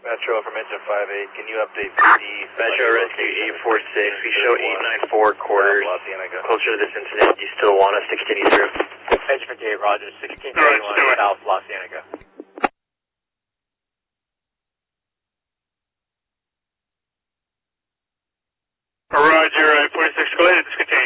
Metro from engine 58, can you update PD? Metro Rescue 846, we show 894 quarters. Closer to this incident, do you still want us to continue through? Engine 58, roger, 1631 South La Cienega. Roger, 46, go ahead and discontinue.